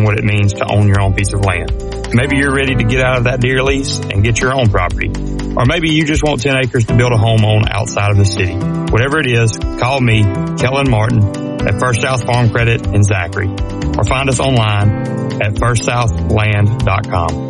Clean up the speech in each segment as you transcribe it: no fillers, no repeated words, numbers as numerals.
understand what it means to own your own piece of land. Maybe you're ready to get out of that deer lease and get your own property. Or maybe you just want 10 acres to build a home on outside of the city. Whatever it is, call me, Kellen Martin, at First South Farm Credit in Zachary. Or find us online at firstsouthland.com.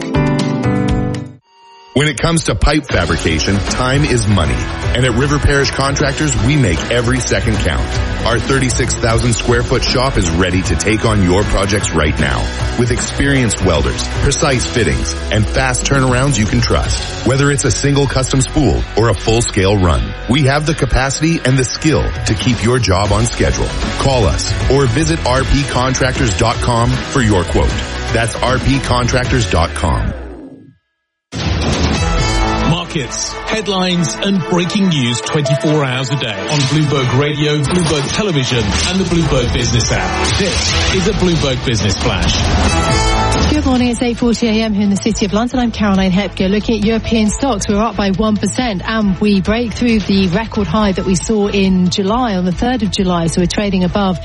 When it comes to pipe fabrication, time is money. And at River Parish Contractors, we make every second count. Our 36,000 square foot shop is ready to take on your projects right now. With experienced welders, precise fittings, and fast turnarounds you can trust. Whether it's a single custom spool or a full-scale run, we have the capacity and the skill to keep your job on schedule. Call us or visit rpcontractors.com for your quote. That's rpcontractors.com. Markets, headlines and breaking news 24 hours a day on Bloomberg Radio, Bloomberg Television and the Bloomberg Business app. This is a Bloomberg Business Flash. Good morning, it's 8:40 a.m. here in the City of London. I'm Caroline Hepker. Looking at European stocks, we're up by 1% and we break through the record high that we saw in July, on the 3rd of July. So we're trading above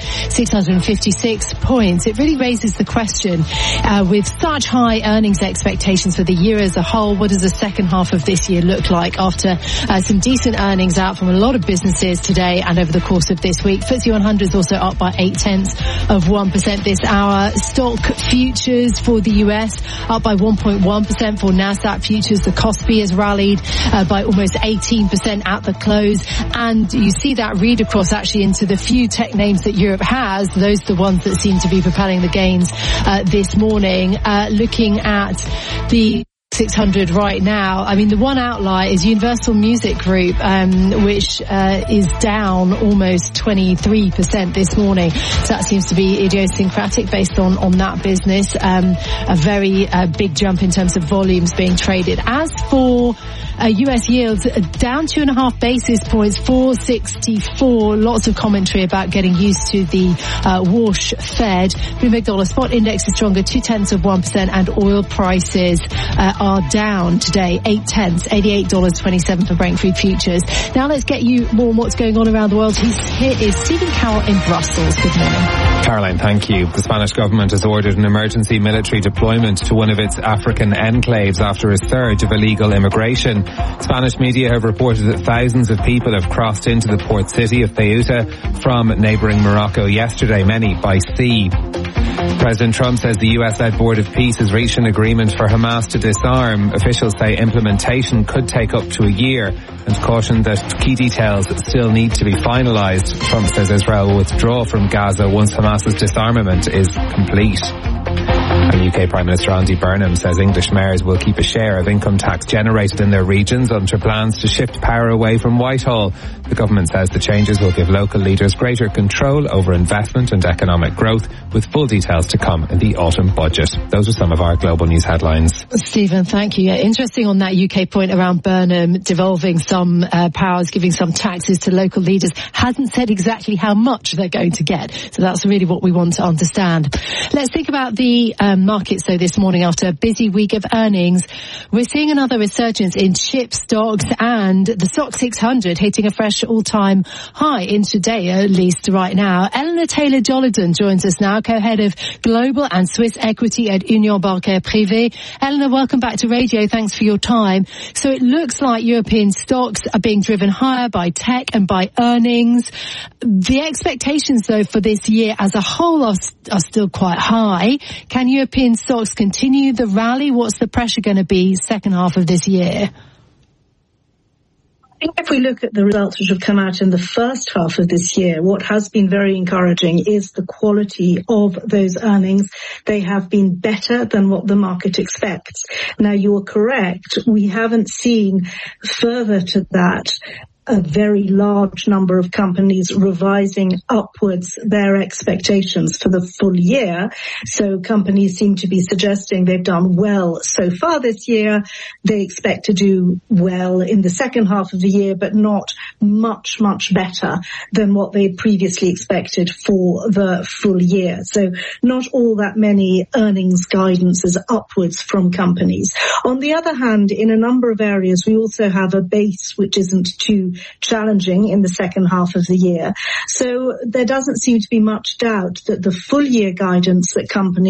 656 points. It really raises the question, with such high earnings expectations for the year as a whole, what does the second half of this year look like after some decent earnings out from a lot of businesses today and over the course of this week? FTSE 100 is also up by 0.8% this hour. Stock futures for the US up by 1.1% for NASDAQ futures. The Kospi has rallied by almost 18% at the close, and you see that read across actually into the few tech names that Europe has. Those are the ones that seem to be propelling the gains this morning. Looking at the 600 right now. I mean, the one outlier is Universal Music Group, which is down almost 23% this morning. So that seems to be idiosyncratic based on that business. A very big jump in terms of volumes being traded. As for US yields, down 2.5 basis points, 464. Lots of commentary about getting used to the wash Fed. Bloomberg Dollar Spot Index is stronger, 0.2%, and oil prices are down today, 0.8, $88.27 for Brent crude futures. Now let's get you more on what's going on around the world. Here is Stephen Carroll in Brussels. Good morning. Caroline, thank you. The Spanish government has ordered an emergency military deployment to one of its African enclaves after a surge of illegal immigration. Spanish media have reported that thousands of people have crossed into the port city of Ceuta from neighbouring Morocco yesterday, many by sea. President Trump says the US-led Board of Peace has reached an agreement for Hamas to disarm. Officials say implementation could take up to a year and cautioned that key details still need to be finalised. Trump says Israel will withdraw from Gaza once Hamas's disarmament is complete. And UK Prime Minister Andy Burnham says English mayors will keep a share of income tax generated in their regions under plans to shift power away from Whitehall. The government says the changes will give local leaders greater control over investment and economic growth, with full details to come in the autumn budget. Those are some of our global news headlines. Stephen, thank you. Yeah, interesting on that UK point around Burnham devolving some powers, giving some taxes to local leaders. Hasn't said exactly how much they're going to get. So that's really what we want to understand. Let's think about the markets, though, this morning after a busy week of earnings. We're seeing another resurgence in chip stocks and the SOX 600 hitting a fresh all-time high intraday, at least right now. Eleanor Taylor-Jollidan joins us now, co-head of Global and Swiss Equity at Union Bancaire Privée. Eleanor, welcome back to radio. Thanks for your time. So it looks like European stocks are being driven higher by tech and by earnings. The expectations, though, for this year as a whole are still quite high. Can European stocks continue the rally? What's the pressure going to be second half of this year? I think if we look at the results which have come out in the first half of this year, what has been very encouraging is the quality of those earnings. They have been better than what the market expects. Now, you're correct. We haven't seen further to that a very large number of companies revising upwards their expectations for the full year. So companies seem to be suggesting they've done well so far this year. They expect to do well in the second half of the year, but not much, much better than what they previously expected for the full year. So not all that many earnings guidances upwards from companies. On the other hand, in a number of areas, we also have a base which isn't too challenging in the second half of the year. So there doesn't seem to be much doubt that the full year guidance that companies